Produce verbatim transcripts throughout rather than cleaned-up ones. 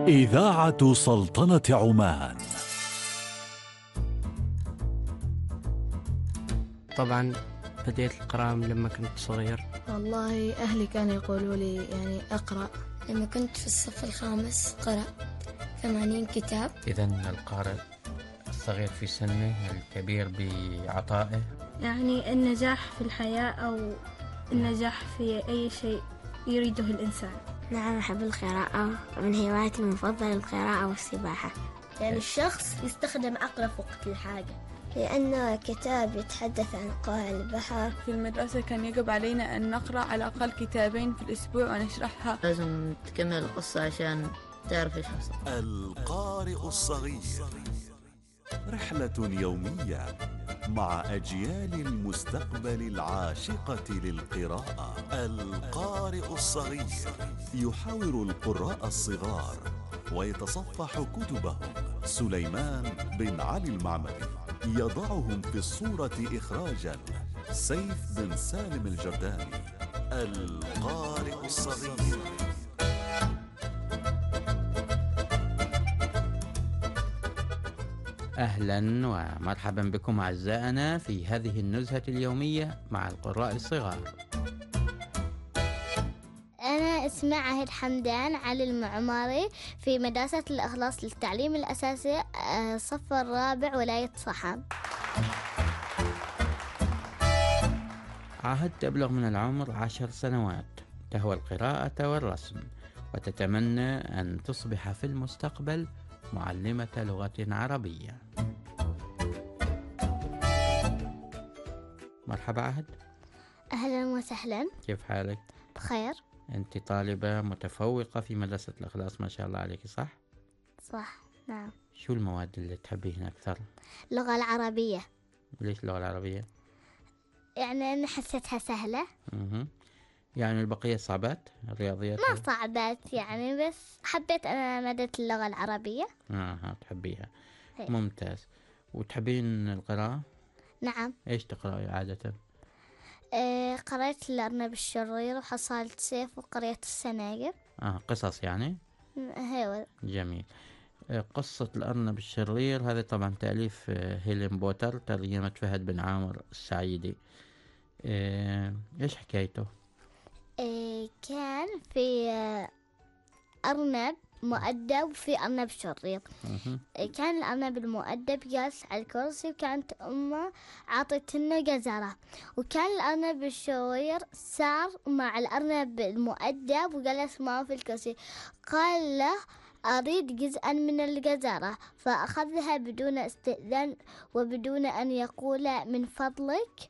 إذاعة سلطنة عمان. طبعا بديت القراءة لما كنت صغير. والله أهلي كانوا يقولوا لي يعني أقرأ. لما كنت في الصف الخامس قرأ ثمانين كتاب. إذن القارئ الصغير في سنه الكبير بعطائه. يعني النجاح في الحياة أو النجاح في أي شيء يريده الإنسان. نعم، أحب القراءة، من هواياتي المفضلة القراءة والسباحة. يعني الشخص يستخدم عقله في وقت الحاجة، لأنه كتاب يتحدث عن قاع البحر. في المدرسة كان يجب علينا أن نقرأ على الأقل كتابين في الأسبوع ونشرحها. لازم تكمل القصة عشان تعرف إيش حصل. القارئ الصغير، رحلة يومية مع أجيال المستقبل العاشقة للقراءة. القارئ الصغير يحاور القراء الصغار ويتصفح كتبهم. سليمان بن علي المعمري يضعهم في الصورة إخراجا. سيف بن سالم الجرداني. القارئ الصغير. أهلا ومرحبا بكم أعزائنا في هذه النزهة اليومية مع القراء الصغار. أنا اسمي عهد حمدان علي المعمري في مدرسة الإخلاص للتعليم الأساسي الصف الرابع ولاية صحن. عهد تبلغ من العمر عشر سنوات، تهوى القراءة والرسم وتتمنى أن تصبح في المستقبل معلمة لغة عربية. مرحبا عهد. أهلا وسهلا. كيف حالك؟ بخير. أنت طالبة متفوقة في مدرسة الإخلاص ما شاء الله عليك، صح؟ صح، نعم. شو المواد اللي تحبينها أكثر؟ اللغة العربية. ليش اللغة العربية؟ يعني أنا حسيتها سهلة. مه. يعني البقية صعبات؟ الرياضيات ما صعبات يعني، بس حبيت أنا مادة اللغة العربية. آه تحبيها. هي. ممتاز. وتحبين القراءة؟ نعم. إيش تقرأي عادة؟ آه قرأت الأرنب الشرير وحصالة سيف وقرية السناجب. آه قصص يعني؟ هيو. جميل. آه قصة الأرنب الشرير هذا طبعا تأليف آه هيلين بوتر، ترجمة فهد بن عامر السعيدي. آه إيش حكايته؟ آه كان في آه أرنب مؤدب وفي أرنب شرير. آه كان الأرنب المؤدب جالس على الكرسي وكانت أمه عطتنه جزرة، وكان الأرنب الشرير سار مع الأرنب المؤدب وجلس معه في الكرسي. قال له أريد جزءا من الجزرة، فأخذها بدون استئذان وبدون أن يقول من فضلك.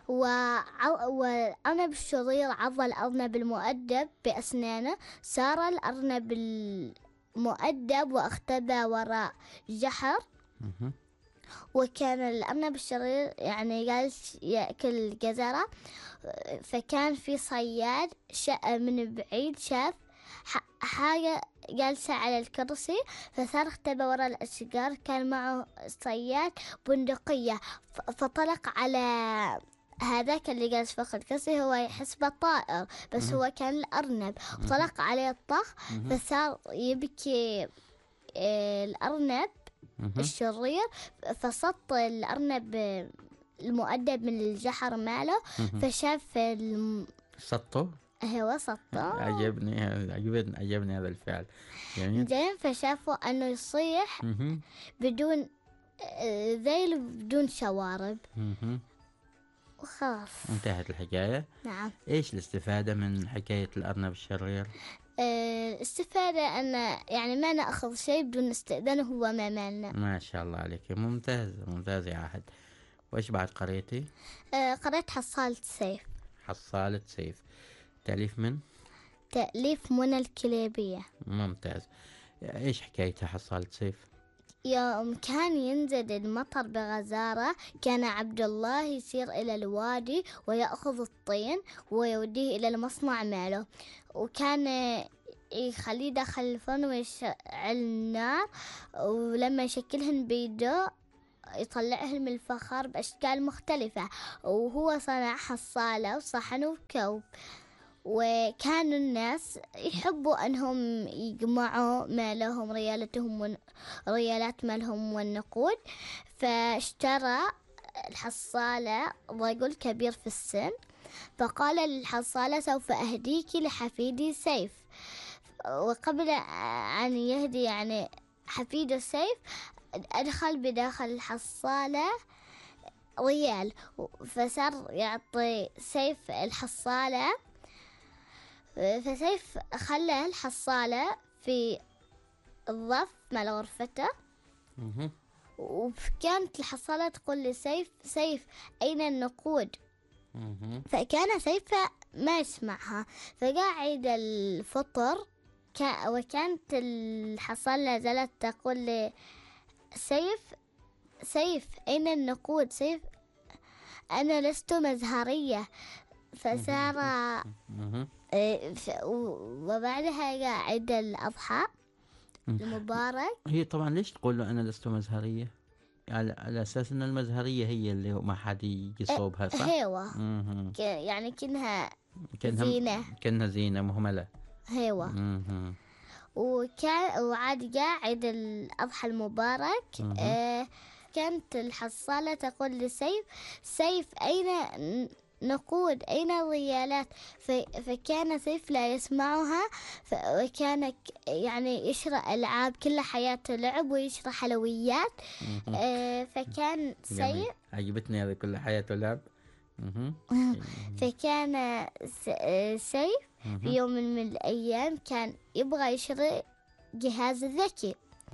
والأرنب الشرير عض الأرنب المؤدب بأسنانه. سار الأرنب المؤدب واختبى وراء جحر، وكان الأرنب الشرير يعني جالس يأكل الجزرة. فكان في صياد من بعيد شاف حاجة جالسة على الكرسي، فصار اختبى وراء الأشجار. كان معه صياد بندقية، فطلق على هذاك اللي جالس فوق الكرسي. هو يحسبه طائر بس هو كان الأرنب، وطلق عليه الطخ. فصار يبكي الأرنب الشرير، فصط الأرنب المؤدب من الجحر ماله. فشاف الم... سطه؟ هو سطه. عجبني عجبني عجبني هذا الفعل. جميل. زين، فشافوا أنه يصيح بدون ذيل بدون شوارب. وخلاص انتهت الحكاية. نعم. ايش الاستفادة من حكاية الأرنب الشرير؟ الاستفادة أن يعني ما نأخذ شيء بدون استئذان، هو ما مالنا. ما شاء الله عليك، ممتاز ممتاز يا عهد. وايش بعد قريتي؟ أه قريت حصالة سيف. حصالة سيف تأليف من؟ تأليف منى الكليبية. ممتاز. ايش حكايتها حصالة سيف؟ يوم كان ينزل المطر بغزارة، كان عبد الله يسير إلى الوادي ويأخذ الطين ويوديه إلى المصنع ماله، وكان يخليه داخل الفرن ويشعل النار، ولما يشكلهن بيده يطلعهن من الفخار بأشكال مختلفة. وهو صنع حصالة وصحن وكوب، وكانوا الناس يحبوا أنهم يجمعوا مالهم ريالتهم ون... ريالات مالهم والنقود، فاشترى الحصالة رجل كبير في السن، فقال للحصالة سوف أهديك لحفيدي سيف. وقبل أن يهدي يعني حفيده السيف أدخل بداخل الحصالة ريال، فصار يعطي سيف الحصالة، فسيف خلى الحصالة في الظرف مال غرفته. وكانت الحصالة تقول لسيف سيف أين النقود؟ فكان سيف ما يسمعها، فجاء عيد الفطر وكانت الحصالة زالت تقول لسيف سيف أين النقود؟ سيف أنا لست مزهرية. فصار وبعدها جاء عيد الأضحى المبارك. هي طبعا ليش تقول له أنا لست مزهرية؟ على, على أساس أن المزهرية هي اللي ما حد يجي صوبها، صح؟ هيوة يعني كأنها زينة، كأنها زينة مهملة. هيوة. وكان وعاد جاء عيد الأضحى المبارك. آه كانت الحصالة تقول لسيف سيف أين نقود؟ أين الريالات؟ فكان سيف لا يسمعها، وكان يعني يشرى ألعاب، كل حياته لعب ويشرى حلويات. آه فكان سيف عجبتني هذا كل حياته لعب. فكان سيف في يوم من الأيام كان يبغى يشتري جهاز ذكي،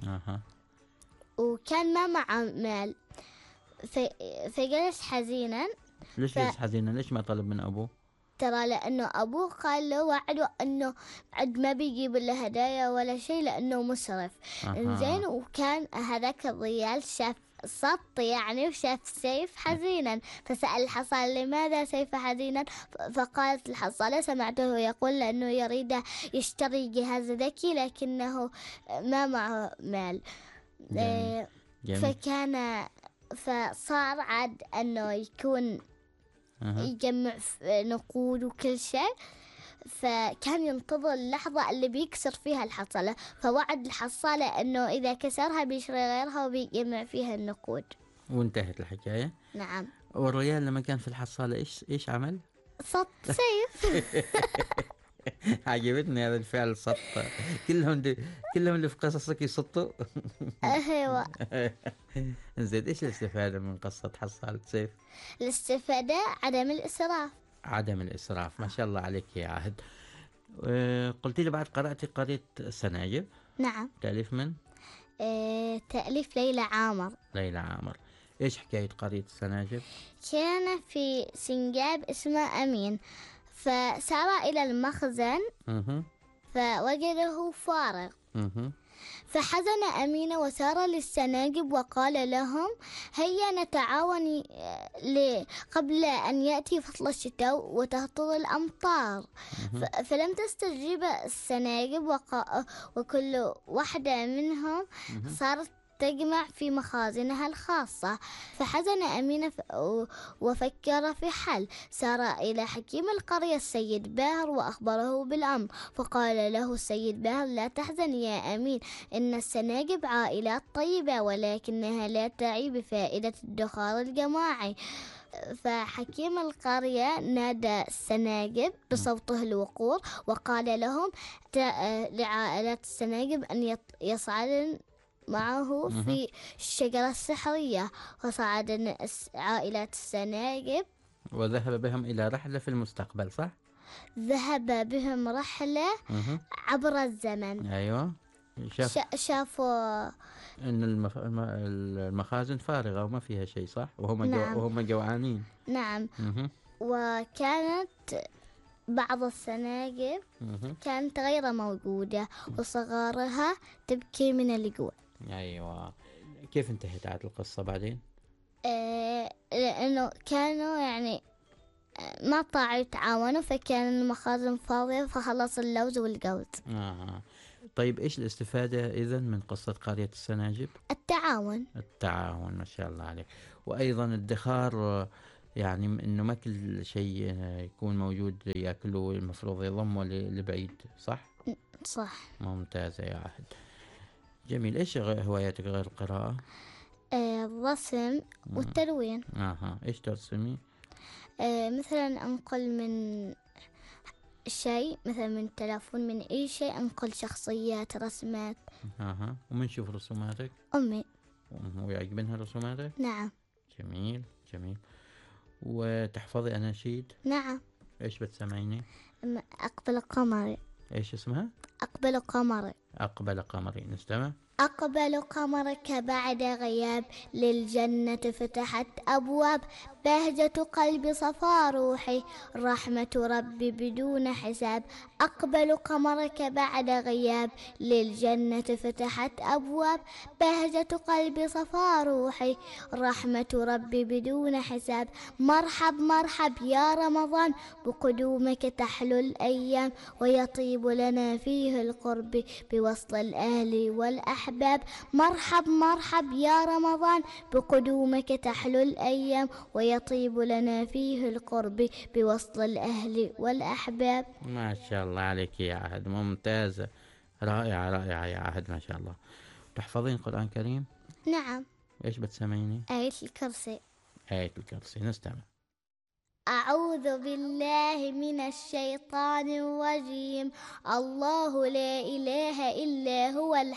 وكان ما معه مال، فجلس حزينا. ليش ف... جلس حزينا؟ ليش ما طلب من أبوه؟ ترى لأنه أبوه قال له وعده أنه عد ما بيجيب له هدايا ولا شيء لأنه مسرف. إنزين وكان هذاك الريال شاف صط يعني وشاف سيف حزينا، فسأل الحصالة لماذا سيف حزينا؟ فقالت الحصالة سمعته يقول لأنه يريد يشتري جهاز ذكي لكنه ما معه مال. جميل. جميل. فكان فصار عاد أنه يكون يجمع نقود وكل شيء، فكان ينتظر اللحظة اللي بيكسر فيها الحصالة، فوعد الحصالة أنه إذا كسرها بيشتري غيرها وبيجمع فيها النقود. وانتهت الحكاية. نعم. والريال لما كان في الحصالة إيش إيش عمل؟ صط سيف. عجبتني هذا الفعل صط. كلهم دي كلهم اللي في قصصك يصطوا. ايوه. زين ايش الاستفادة من قصة حصالة سيف؟ الاستفادة عدم الإسراف. عدم الإسراف، ما شاء الله عليك يا عهد. قلت لي بعد قرأتي قرية السناجب. نعم. تأليف من؟ اه تأليف ليلى عامر. ليلى عامر. ايش حكاية قرية السناجب؟ كان في سنجاب اسمه أمين، فسار إلى المخزن فوجده فارغ، فحزن أمين وسار للسناجب وقال لهم هيا نتعاون قبل أن يأتي فصل الشتاء وتهطل الأمطار. فلم تستجيب السناجب، وكل واحدة منهم صارت تجمع في مخازنها الخاصة. فحزن أمين وفكر في حل، سار إلى حكيم القرية السيد باهر وأخبره بالأمر، فقال له السيد باهر لا تحزن يا أمين، إن السناجب عائلات طيبة ولكنها لا تعي بفائدة الدخار الجماعي. فحكيم القرية نادى السناجب بصوته الوقور وقال لهم لعائلات السناجب أن يصعدن معه في الشجرة السحرية. وصعد عائلات السناجب وذهب بهم إلى رحلة في المستقبل، صح؟ ذهب بهم رحلة عبر الزمن. أيوة. شاف... شافوا إن المف... المخازن فارغة وما فيها شيء، صح؟ وهم نعم. جو... وهم جوعانين. نعم. مه. وكانت بعض السناجب مه. كانت غير موجودة وصغارها تبكي من الجوع. أيوة. كيف انتهت عاد القصة بعدين؟ آه لأنه كانوا يعني ما طاعوا يتعاونوا، فكان المخازن فاضية فخلص اللوز والجوز. آه. طيب إيش الاستفادة إذن من قصة قرية السناجب؟ التعاون. التعاون، ما شاء الله عليك. وأيضا ادخار يعني إنه ما كل شيء يكون موجود يأكله المفروض يضمه ل- لبعيد، صح؟ صح. ممتازة يا عهد. جميل. إيش غ- هواياتك غير القراءة؟ آه، الرسم والتلوين. اها، ايش ترسمي؟ آه، مثلا أنقل من شيء، مثلا من تلفون، من أي شيء أنقل شخصيات، رسمات. اها، ومن شوف رسوماتك؟ أمي. ويعجبنها رسوماتك؟ نعم. جميل جميل. وتحفظي أناشيد؟ نعم. ايش بتسمعيني؟ أم- أقبل قمري. ايش اسمها؟ أقبل قمري. أقبل قمري، نستمع. أقبل قمرك بعد غياب، للجنة فتحت أبواب، بهجة قلبي صفا روحي، رحمة ربي بدون حساب. أقبل قمرك بعد غياب، للجنة فتحت أبواب، بهجة قلبي صفا روحي، رحمة ربي بدون حساب. مرحب مرحب يا رمضان، بقدومك تحلو الأيام، ويطيب لنا فيه القرب بوصل الأهل والأحباب. مرحب مرحب يا رمضان، بقدومك تحلو الأيام، ويطيب لنا فيه القرب بوصل الأهل والأحباب. ما شاء الله عليك يا عهد، ممتازة، رائعة رائعة يا عهد، ما شاء الله. تحفظين قرآن كريم؟ نعم. ايش بتسمعيني؟ آية الكرسي. آية الكرسي، نستمع. أعوذ بالله من الشيطان الرجيم. الله لا إله إلا هو